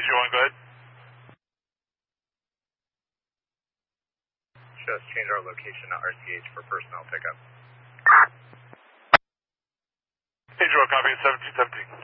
1, go ahead. Just change our location to RCH for personnel pickup. Angel, copy 1717.